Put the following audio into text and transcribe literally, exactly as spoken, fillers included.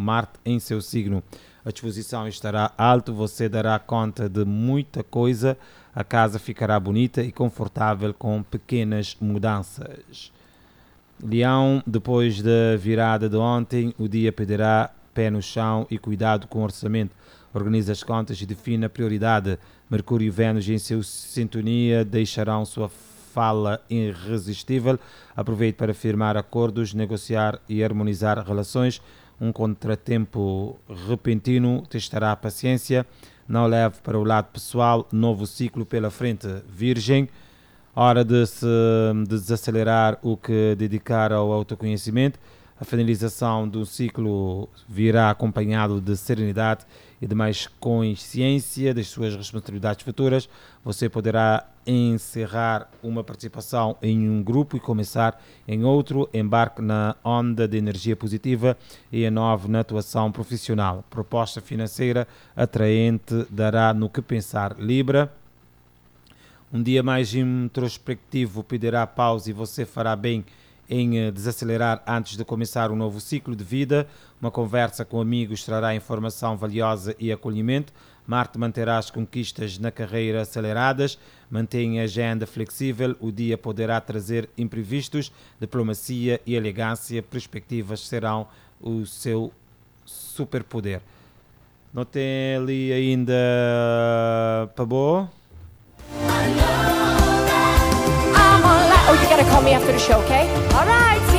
Marte em seu signo. A disposição estará alta, você dará conta de muita coisa, a casa ficará bonita e confortável com pequenas mudanças. Leão, depois da virada de ontem, o dia pedirá pé no chão e cuidado com o orçamento. Organize as contas e defina a prioridade. Mercúrio e Vênus em sua sintonia deixarão sua fala irresistível. Aproveite para firmar acordos, negociar e harmonizar relações. Um contratempo repentino testará a paciência. Não leve para o lado pessoal. Novo ciclo pela frente. Virgem, hora de se desacelerar o que dedicar ao autoconhecimento. A finalização do ciclo virá acompanhado de serenidade e de mais consciência das suas responsabilidades futuras. Você poderá encerrar uma participação em um grupo e começar em outro. Embarque na onda de energia positiva e inove na atuação profissional. Proposta financeira atraente dará no que pensar. Libra, um dia mais introspectivo pedirá pausa e você fará bem em desacelerar antes de começar um novo ciclo de vida. Uma conversa com amigos trará informação valiosa e acolhimento. Marte manterá as conquistas na carreira aceleradas. Mantenha a agenda flexível. O dia poderá trazer imprevistos. Diplomacia e elegância, perspectivas serão o seu superpoder. Não tem ali ainda Pabô? Oh, you gotta call me after the show, okay? All right.